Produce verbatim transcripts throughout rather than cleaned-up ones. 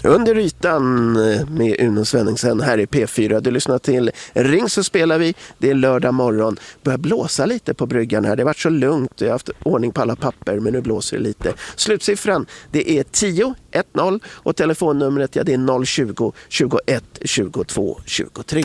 Under ytan med Uno Svenningsen här i P fyra. Du lyssnar till Ring så spelar vi. Det är lördag morgon. Börjar blåsa lite på bryggan här. Det har varit så lugnt. Jag har haft ordning på alla papper, men nu blåser det lite. Slutsiffran, det är tio ett noll och telefonnumret, ja, det är noll tjugo tjugoett tjugotvå tjugotre.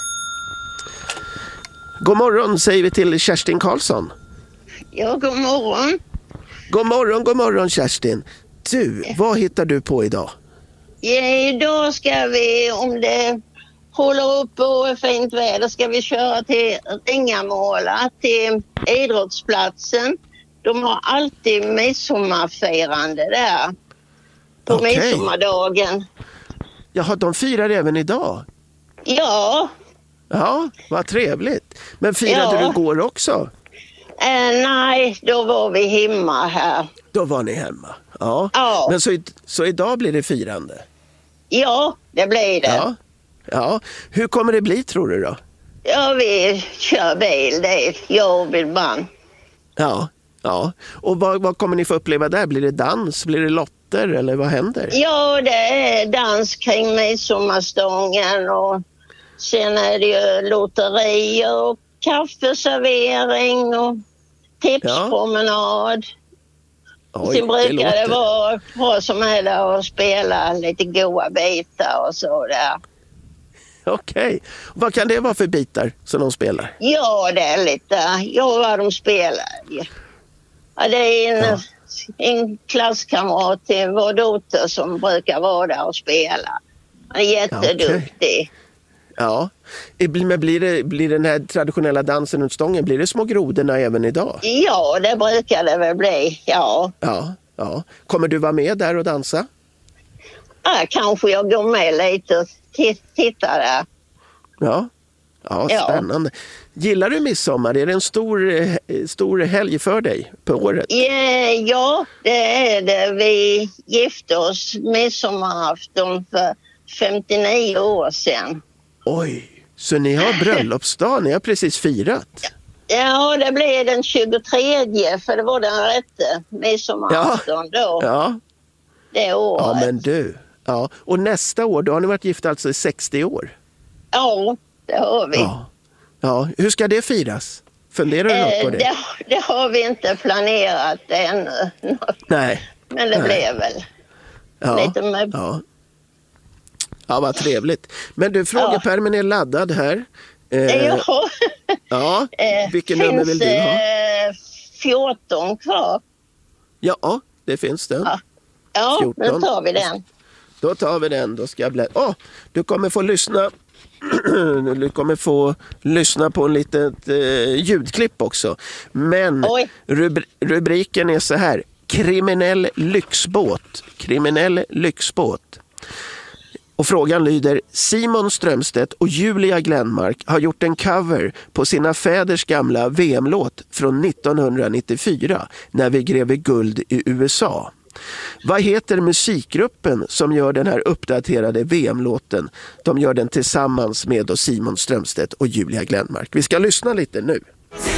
God morgon säger vi till Kerstin Karlsson. Ja, god morgon. God morgon, god morgon Kerstin. Du, vad hittar du på idag? Ja, idag ska vi, om det håller upp och är fint väder, ska vi köra till Ringamåla, till idrottsplatsen. De har alltid midsommarfirande där på Okej. midsommardagen. Jaha, de firar även idag? Ja. Ja, vad trevligt. Men firade Ja. du går också? Eh, nej, då var vi hemma här. Då var ni hemma. Ja. Ja. Men så, så idag blir det firande? Ja, det blir det. Ja. Ja. Hur kommer det bli, tror du då? Ja, vi kör bil, det är jag och min man. Ja. Ja. Och vad, vad kommer ni få uppleva där? Blir det dans? Blir det lotter? Eller vad händer? Ja, det är dans kring midsommarstången och sen är det ju lotterier och kaffeservering och tipspromenad. Oj, Sen brukar det, låter... det vara bra som är där och spela lite goda bitar och så där. Okej. Vad kan det vara för bitar som de spelar? Ja, det är lite, ja, vad de spelar. Ja, det är en, Ja. en klasskamrat till vår dotter som brukar vara där och spela. Han är jätteduktig. Ja. Men blir, det, blir den här traditionella dansen runt stången, blir det små grodorna även idag? Ja, det brukar det väl bli, ja. Ja, ja. Kommer du vara med där och dansa? Ja, kanske jag går med lite och t- tittar där. Ja. Ja, spännande. Ja. Gillar du midsommar? Är det en stor, stor helg för dig på året? Ja, ja, det är det. Vi gifte oss midsommarafton för femtionio år sedan. Oj, så ni har bröllopsdag, ni har precis firat. Ja, det blev den tjugotredje, för det var den rätte midsommarafton ja. då. Ja. Det året. Ja, men du. Ja. Och nästa år, då har ni varit gifta alltså i sextio år. Ja, det har vi. Ja. Ja. Hur ska det firas? Funderar du något på det? det? Det har vi inte planerat ännu. Nej. Men det Nej. blev väl. Ja. Lite med... Ja. Ja, vad trevligt. Men du, frågepärmen är laddad här. Eh, ja. ja. Eh, Vilken nummer vill du ha? Eh, fjorton kvar. Ja, det finns det. Ja, ja fjorton. nu tar vi den. Då tar vi den. Då ska jag blä... Åh, du kommer få lyssna. Du kommer få lyssna på en litet eh, ljudklipp också. Men rubri- rubriken är så här: kriminell lyxbåt. Kriminell lyxbåt. Och frågan lyder: Simon Strömstedt och Julia Glenmark har gjort en cover på sina fäders gamla V M-låt från nittonhundranittiofyra när vi gräver guld i U S A. Vad heter musikgruppen som gör den här uppdaterade V M-låten? De gör den tillsammans med Simon Strömstedt och Julia Glenmark. Vi ska lyssna lite nu.